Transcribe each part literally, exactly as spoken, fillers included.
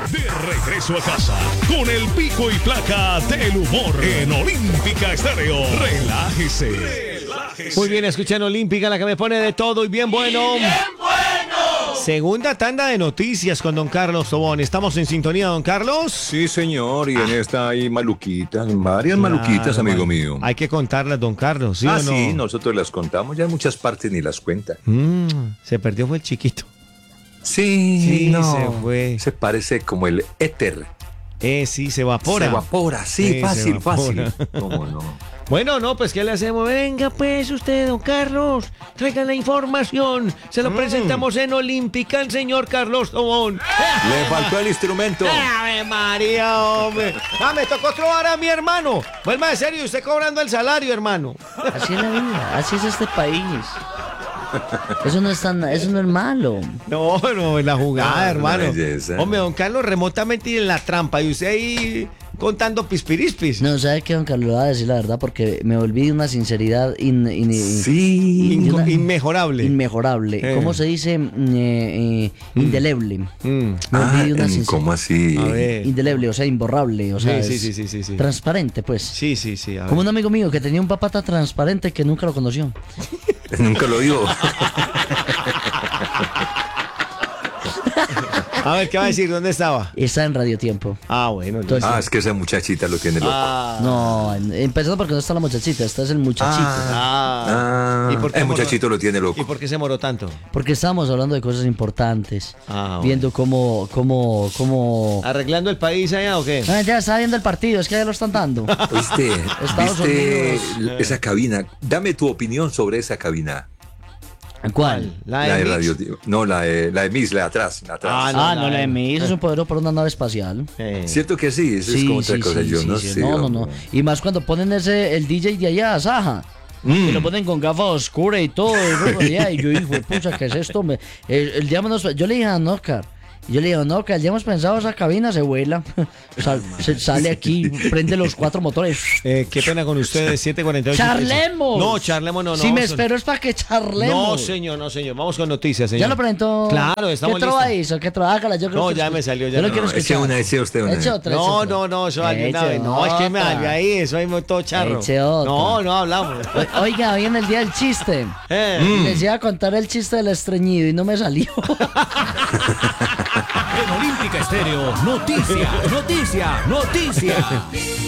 De regreso a casa con el pico y placa del humor en Olímpica Estéreo. Relájese. Relájese. Muy bien, escuchan Olímpica, la que me pone de todo y bien bueno. ¡Bien bueno! Segunda tanda de noticias con don Carlos Tobón. ¿Estamos en sintonía, don Carlos? Sí, señor, y en esta hay maluquitas, varias claro, maluquitas, amigo man. mío. Hay que contarlas, don Carlos, ¿sí ah, o no? sí, nosotros las contamos, ya en muchas partes ni las cuentan. Mm, se perdió fue el chiquito. Sí, sí no, se fue. Se parece como el éter. Eh, sí, se evapora. Se evapora, sí, sí fácil, fácil. ¿Cómo no? Bueno, no, pues ¿qué le hacemos? Venga, pues usted, don Carlos, traigan la información. Se lo mm. presentamos en Olímpica al señor Carlos Tobón. Le faltó el instrumento. ¡Ave María, hombre! Ah, me tocó trobar a mi hermano. Vuelva de serio, usted cobrando el salario, hermano. Así es la vida, así es este país. Eso no es tan, eso no es malo. No, no, la jugada, no, hermano. Hombre, don Carlos remotamente en la trampa y usted ahí contando pispirispis. No, ¿sabe qué, don Carlos? Le voy a decir la verdad porque me volví de una sinceridad in, in, in, sí, in, una, inmejorable. Inmejorable. Eh. ¿Cómo se dice? Eh, eh, mm. Indeleble. Mm. Me volví ah, de una sinceridad. ¿Cómo así? Indeleble, o sea, imborrable. O sea, sí, sí, sí, sí, sí. Transparente, pues. Sí, sí, sí. Como un amigo mío que tenía un papá tan transparente que nunca lo conoció. Nunca lo vio. A ver, ¿qué va a decir? ¿Dónde estaba? Está en Radio Tiempo. Ah, bueno. Entonces, ah, es que esa muchachita lo tiene loco. Ah. No, empezando porque no está la muchachita, está es el muchachito. Ah. ah. ¿Y por qué el moró? Muchachito lo tiene loco. ¿Y por qué se moró tanto? Porque estábamos hablando de cosas importantes. Ah, viendo bueno. cómo, cómo, cómo... ¿Arreglando el país allá o qué? Ah, ya está viendo el partido, es que ya lo están dando. ¿Viste? ¿Viste esa cabina? Dame tu opinión sobre esa cabina. ¿Cuál? La de, la de radio. No, la de, la de Miss, la de atrás. La de atrás. Ah, no, ah, no la de Miss es un poder por una nave espacial. Eh. ¿Cierto que sí? Eso sí, es como otra sí, cosa. Sí, Yo sí, no sí. sé. No, no, no. Y más cuando ponen ese el D J de allá, Saja. Mm. Y lo ponen con gafas oscuras y todo. Y, y yo dije, pucha, ¿qué es esto? Me, el, el día menos, yo le dije a Oscar. Yo le digo, no, que ya hemos pensado esa cabina se vuela. Sal, se sale aquí, prende los cuatro motores. Eh, qué pena con ustedes, siete cuarenta y ocho. ¡Charlemos! No, charlemos no, no. Si me espero es para que charlemos. No, señor, no, señor. Vamos con noticias, señor. Ya lo presentó. Claro, estamos listos. ¿Qué trova hizo? ¿Qué trova? Hágala, yo creo no, que... No, ya me salió. Ya yo no, lo quiero no, escuchar. Eche una, eche usted una. Eche otra, eche no, otra. no, no, eso alguien una vez. No, es que me salió ahí, eso ahí todo charro. Eche otra. No, no hablamos. O, oiga, hoy en el día del chiste. Eh. Mm. Les iba a contar el chiste del estreñido y no me salió. En Olímpica Estéreo, noticia, noticia, noticia.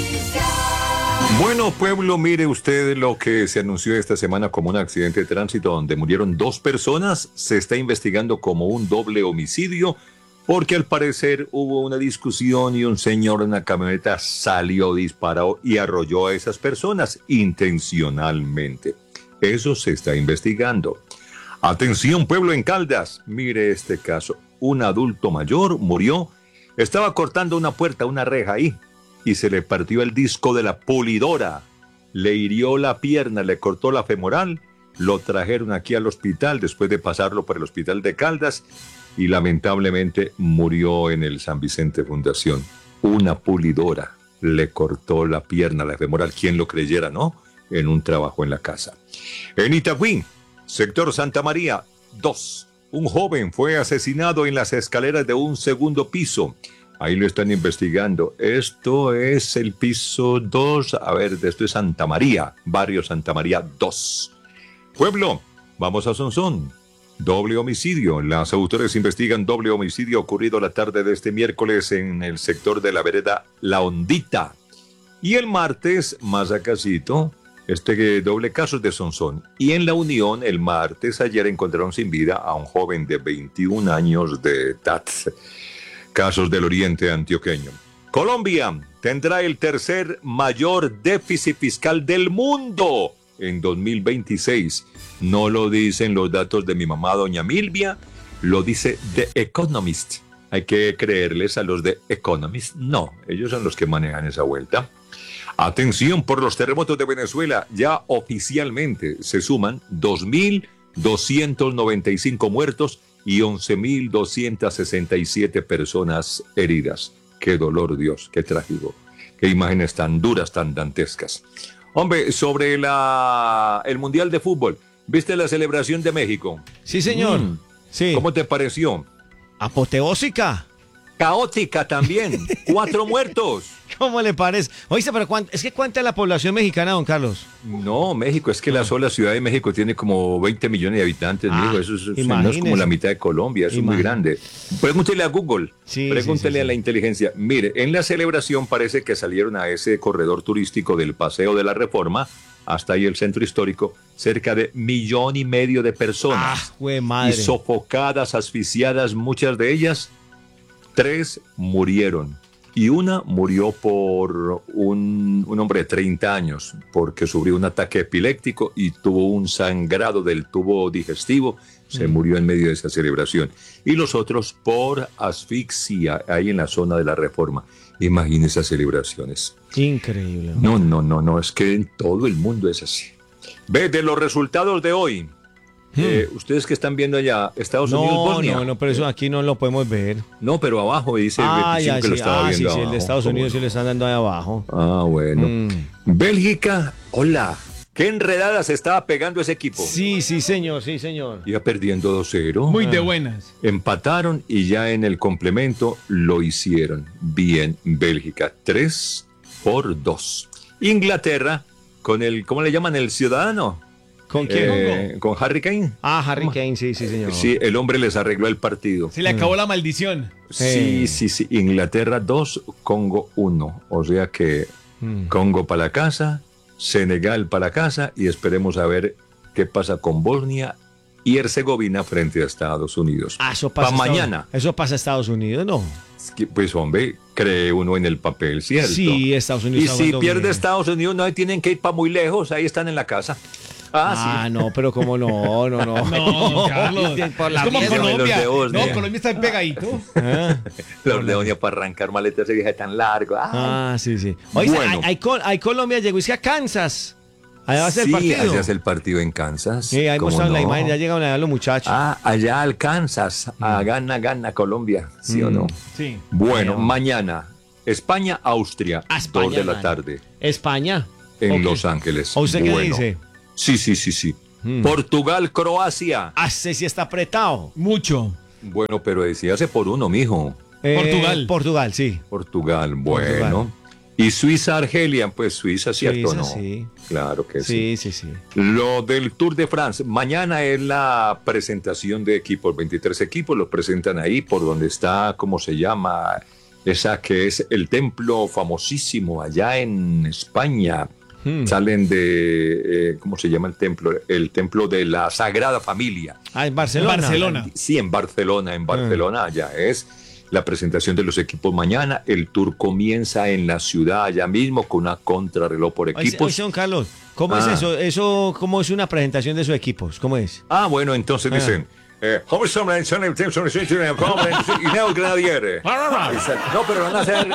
Bueno, pueblo, mire usted lo que se anunció esta semana como un accidente de tránsito donde murieron dos personas. Se está investigando como un doble homicidio porque al parecer hubo una discusión y un señor en una camioneta salió disparado y arrolló a esas personas intencionalmente. Eso se está investigando. Atención, pueblo en Caldas, mire este caso. Un adulto mayor murió, estaba cortando una puerta, una reja ahí, y se le partió el disco de la pulidora, le hirió la pierna, le cortó la femoral, lo trajeron aquí al hospital después de pasarlo por el hospital de Caldas y lamentablemente murió en el San Vicente Fundación. Una pulidora le cortó la pierna, la femoral, quien lo creyera, ¿no? En un trabajo en la casa. En Itagüí, sector Santa María, dos. Un joven fue asesinado en las escaleras de un segundo piso. Ahí lo están investigando. Esto es el piso dos. A ver, esto es Santa María, barrio Santa María dos. Pueblo, vamos a Sonsón. Doble homicidio. Las autoridades investigan doble homicidio ocurrido la tarde de este miércoles en el sector de la vereda La Hondita. Y el martes, más acasito, este doble caso es de Sonsón. Y en La Unión, el martes, ayer encontraron sin vida a un joven de veintiún años de edad. Casos del oriente antioqueño. Colombia tendrá el tercer mayor déficit fiscal del mundo en dos mil veintiséis. No lo dicen los datos de mi mamá, doña Milvia, lo dice The Economist. Hay que creerles a los de Economist. No, ellos son los que manejan esa vuelta. Atención por los terremotos de Venezuela, ya oficialmente se suman dos mil doscientos noventa y cinco muertos y once mil doscientas sesenta y siete personas heridas. Qué dolor, Dios, qué trágico, qué imágenes tan duras, tan dantescas. Hombre, sobre la, el Mundial de Fútbol, ¿viste la celebración de México? Sí, señor. Mm. Sí. ¿Cómo te pareció? Apoteósica. caótica también. Cuatro muertos. ¿Cómo le parece? Oíste, pero ¿cuánto, es que ¿cuánta es la población mexicana, don Carlos? No, México, es que la sola Ciudad de México tiene como veinte millones de habitantes, Ah, mijo, eso es, no es imagínese. como la mitad de Colombia, eso es muy Imagínese. grande. Pregúntele a Google, Sí, pregúntele sí, sí, a sí. la inteligencia. Mire, en la celebración parece que salieron a ese corredor turístico del Paseo de la Reforma, hasta ahí el centro histórico, cerca de millón y medio de personas. Ah, güey, Y madre. sofocadas, asfixiadas, muchas de ellas, tres murieron. Y una murió por un, un hombre de treinta años, porque sufrió un ataque epiléptico y tuvo un sangrado del tubo digestivo. Se murió en medio de esa celebración. Y los otros por asfixia, ahí en la zona de la Reforma. Imagínense esas celebraciones. Increíble. No, no, no, no, es que en todo el mundo es así. Ve, de los resultados de hoy, eh, ustedes que están viendo allá, Estados Unidos, No, Bosnia. no, no, pero eso aquí no lo podemos ver. No, pero abajo dice Ah, veinticinco ya, que lo sí, estaba ah, sí, viendo sí, el de abajo. Estados ¿Cómo Unidos sí no? le están dando ahí abajo. Ah, bueno. Mm. Bélgica, hola. Qué enredada se estaba pegando ese equipo. Sí, sí, señor, sí, señor. Iba perdiendo dos cero. Muy de buenas. Empataron y ya en el complemento lo hicieron. Bien, Bélgica, tres por dos. Inglaterra, con el, ¿cómo le llaman? El ciudadano. ¿Con quién? Eh, con Harry Kane. Ah, Harry Kane, sí, sí, señor. Sí, el hombre les arregló el partido. Se le acabó la maldición. Sí, Eh. sí, sí. Inglaterra dos, Congo uno. O sea que Mm. Congo para la casa, Senegal para casa y esperemos a ver qué pasa con Bosnia y Herzegovina frente a Estados Unidos. Ah, eso pasa. Pa' Estados- mañana. Eso pasa a Estados Unidos, ¿no? Es que, pues hombre, cree uno en el papel, ¿cierto? Sí, Estados Unidos. Y está si jugando pierde bien. Estados Unidos, no tienen que ir para muy lejos, ahí están en la casa. Ah, Ah, sí. no, pero como no, no, no. No, Carlos. Por la es como mierda. Colombia. Los de Bosnia. No, Colombia está pegadito. Ah, Los de Bosnia para arrancar maletas ese viaje tan largo. Ay. ah, sí, sí. Oye, Bueno. hay, hay Col- hay Colombia llegó es que a Kansas. Allá va a ser sí, el partido. allá es el partido en Kansas. Sí, ahí ¿Cómo mostraron la no? imagen, ya llegaron allá los muchachos. Ah, allá alcanzas. A gana, gana Colombia, ¿sí o Mm. no? Sí. Bueno, Allá. mañana, España, Austria, A España, dos de la man. tarde, España. en Ok. Los Ángeles. ¿O usted qué Bueno. dice? Sí, sí, sí, sí. Mm. Portugal, Croacia. Ah, ese sí está apretado. Mucho. Bueno, pero decíase por uno, mijo. Eh, Portugal. Portugal, sí. Portugal, bueno. Portugal. Y Suiza, Argelia, pues Suiza, ¿cierto o Suiza, no? sí. Claro que sí. Sí, sí, sí. Lo del Tour de France, mañana es la presentación de equipos, veintitrés equipos, los presentan ahí por donde está, ¿cómo se llama? Esa que es el templo famosísimo allá en España. Hmm. Salen de, eh, ¿cómo se llama el templo? El templo de la Sagrada Familia. Ah, en Barcelona. Barcelona. Sí, en Barcelona, en Ah. Barcelona allá es la presentación de los equipos mañana. El tour comienza en la ciudad allá mismo con una contrarreloj por Oye, equipos. oye, don Carlos, ¿cómo Ah. es eso? Eso, ¿cómo es una presentación de sus equipos? ¿Cómo es? Ah, bueno, entonces Ah. dicen. Eh, ¿cómo son las- son el- son el- son el- son el- y Neo Grenadier? No, pero van a hacer.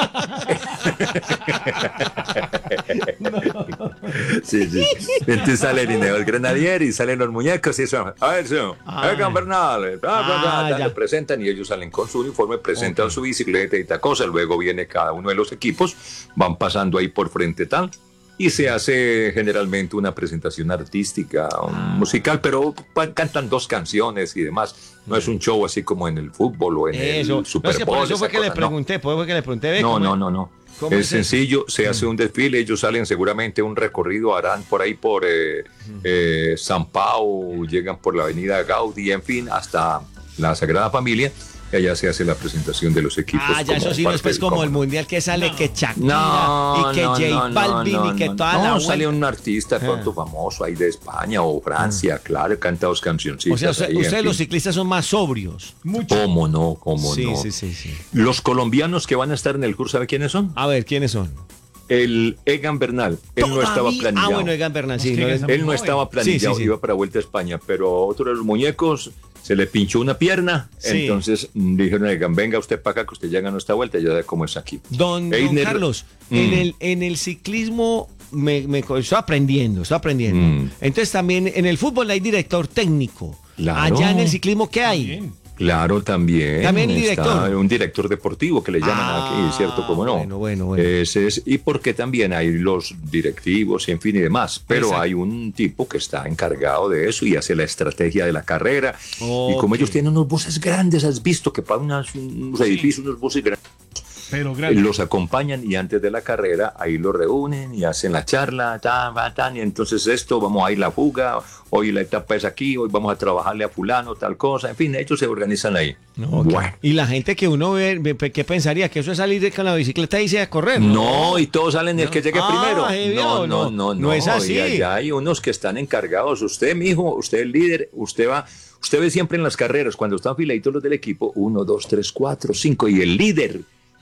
Sí, sí. Entonces sale el Neo Grenadier y salen los muñecos y eso. A ver, eso. Ah. Egan Bernal. bla, bla, bla, Ah, bla, ya. le presentan y ellos salen con su uniforme, presentan su bicicleta y tal cosa. Luego viene cada uno de los equipos, van pasando ahí por frente tal. Y se hace generalmente una presentación artística, Ah. musical, pero pa- cantan dos canciones y demás. No es un show así como en el fútbol o en Eso. el Super no, es que por Bowl. eso fue esa que le cosa, no. pregunté, por eso fue que le pregunté. ve, No, ¿cómo no, es? no, no. ¿Cómo Es es eso? sencillo, se hace un desfile, ellos salen seguramente un recorrido, harán por ahí por eh, eh, San Pau, llegan por la avenida Gaudí, en fin, hasta la Sagrada Familia, y allá se hace la presentación de los equipos. Ah, ya como eso sí, no es parte pues del como el cómodo. mundial que sale que Shakira No, y que no, J no, no, Balvin no, y que no, toda no, la sale vuelta. un artista de pronto famoso ahí de España o Francia, claro, canta dos cancioncitas. O sea, usted- ahí, en ustedes fin. los ciclistas son más sobrios. Mucho. ¿Cómo no? ¿Cómo Sí, no? sí, sí, sí. Los colombianos que van a estar en el curso, ¿sabe quiénes son? A ver, ¿quiénes son? El Egan Bernal. Él no estaba Todavía- planeado. Ah, bueno, Egan Bernal, sí. Es que no, Egan es- Él no estaba planillado, Sí, sí, sí. iba para Vuelta a España, pero otro de los muñecos se le pinchó una pierna, Sí. entonces mm, dijeron, Egan, venga usted para acá que usted ya ganó esta vuelta, ya ve cómo es aquí. Don, don Einer- Carlos, Mm. en, el, en el ciclismo me, me- estoy aprendiendo, estoy aprendiendo. Mm. Entonces también en el fútbol hay director técnico. Claro. Allá en el ciclismo, ¿qué hay? Bien. Claro, también. También el está director. un director deportivo que le llaman Ah, aquí, ¿cierto? ¿Cómo no? bueno, bueno, bueno. Ese es, y porque también hay los directivos, en fin, y demás. Pero Exacto. hay un tipo que está encargado de eso y hace la estrategia de la carrera. Y como Ok. ellos tienen unos buses grandes, has visto que para unas- unos edificios, unos buses grandes. Pero Eh, grande. Los acompañan y antes de la carrera ahí los reúnen y hacen la charla, tan, tan, tan, y entonces esto, vamos a ir la fuga, hoy la etapa es aquí, hoy vamos a trabajarle a fulano, tal cosa, en fin, ellos se organizan ahí. Ok. Bueno. Y la gente que uno ve, ve- ¿qué pensaría? Que eso es salir de- con la bicicleta y irse a correr. No, y todos salen el que llegue Ah, primero. ¿sí vio? No, no, No, no, no. no es así. Y allá hay unos que están encargados. Usted, mijo, usted es líder, usted va, usted ve siempre en las carreras, cuando están filaditos los del equipo, uno, dos, tres, cuatro, cinco, y el líder,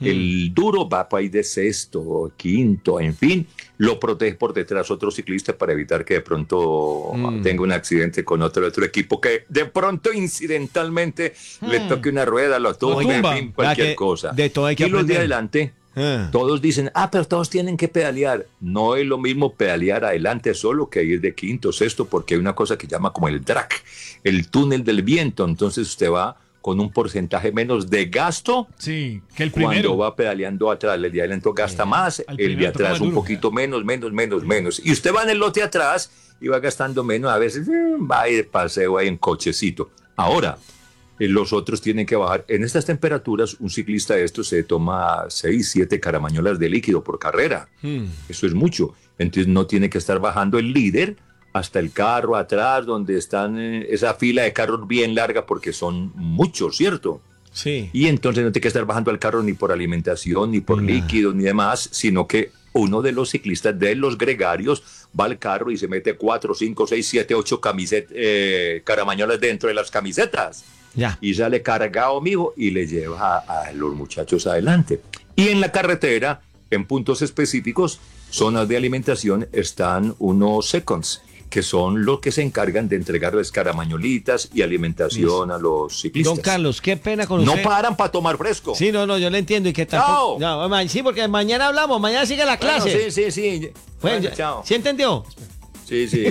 el duro va para ir de sexto, quinto, en fin, lo protege por detrás otro ciclista para evitar que de pronto tenga un accidente con otro otro equipo que de pronto incidentalmente le toque una rueda, lo tumbe, en tumba. fin, cualquier que cosa. de todo hay que y los de aprender. adelante, Ah. todos dicen, ah, pero todos tienen que pedalear. No es lo mismo pedalear adelante solo que ir de quinto, sexto, porque hay una cosa que llama como el drag, el túnel del viento. Entonces usted va con un porcentaje menos de gasto. Sí, que el Cuando primero. va pedaleando atrás, el de adelante gasta más, al el primero de toca atrás más un duro. poquito menos, menos, menos, menos. Y usted va en el lote atrás y va gastando menos, a veces eh, va a ir de paseo ahí en cochecito. Ahora, eh, los otros tienen que bajar. En estas temperaturas, un ciclista de estos se toma seis, siete caramañolas de líquido por carrera. Eso es mucho. Entonces no tiene que estar bajando el líder hasta el carro atrás, donde están eh, esa fila de carros bien larga, porque son muchos, ¿cierto? Sí. Y entonces no tiene que estar bajando al carro ni por alimentación, ni por líquidos, ni demás, sino que uno de los ciclistas de los gregarios va al carro y se mete cuatro, cinco, seis, siete, ocho camiset, eh, caramañolas dentro de las camisetas. Ya. Y sale cargado, mijo, y le lleva a, a los muchachos adelante. Y en la carretera, en puntos específicos, zonas de alimentación, están unos seconds, que son los que se encargan de entregarles caramañolitas y alimentación a los ciclistas. Don Carlos, qué pena con No usted. paran para tomar fresco. Sí, no, no, yo le entiendo y que tampoco. No, ma- sí, porque mañana hablamos, mañana sigue la Bueno, clase. sí, sí, sí. Bueno, Bueno, ya- chao. ¿Sí entendió? Sí, sí.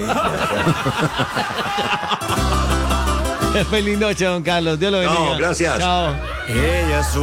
Feliz noche, don Carlos. Dios lo bendiga. No, gracias. Chao. Ella